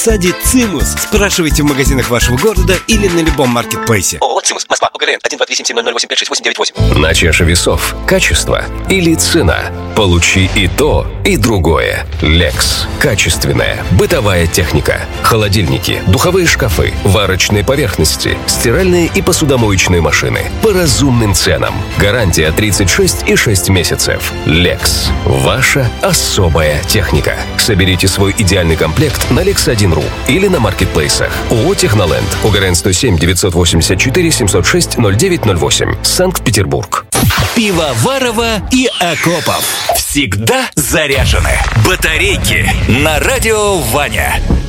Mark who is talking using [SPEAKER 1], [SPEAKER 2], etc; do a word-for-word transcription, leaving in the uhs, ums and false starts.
[SPEAKER 1] Сади Цимус. Спрашивайте в магазинах вашего города или на любом маркетплейсе.
[SPEAKER 2] ООО «Цимус», Москва, ОГРН, один два три семь семь ноль ноль восемь пять шесть восемь девять восемь.
[SPEAKER 3] На чаше весов качество или цена? Получи и то, и другое. Lex. Качественная бытовая техника. Холодильники, духовые шкафы, варочные поверхности, стиральные и посудомоечные машины. По разумным ценам. Гарантия тридцать шесть и шесть месяцев. Lex. Ваша особая техника. Соберите свой идеальный комплект на лекс один точка ру или на маркетплейсах. ООО «Техноленд». ОГРН сто семь девятьсот восемьдесят четыре семьсот шесть ноль девять ноль восемь. Санкт-Петербург.
[SPEAKER 4] Пивоварова и Акопов. Всегда заряжены. Батарейки на радио Ваня.